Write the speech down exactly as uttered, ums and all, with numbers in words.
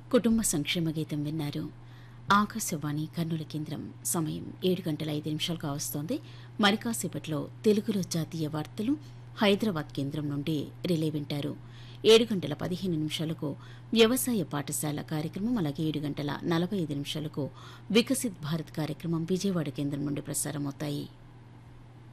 కుటుంబ సంక్షేమ గీతం విన్నారు. ఆకాశవాణి కర్నూలు కేంద్రం. సమయం ఏడు గంటల ఐదు నిమిషాలు కావస్తోంది. మరి కాసేపట్లో తెలుగులో జాతీయ వార్తలు హైదరాబాద్ కేంద్రం నుండి రిలే వింటారు. ఏడు గంటల పదిహేను నిమిషాలకు వ్యవసాయ పాఠశాల కార్యక్రమం, అలాగే ఏడు గంటల నలభై ఐదు నిమిషాలకు వికసిత్ భారత్ కార్యక్రమం విజయవాడ కేంద్రం నుండి ప్రసారమవుతాయి.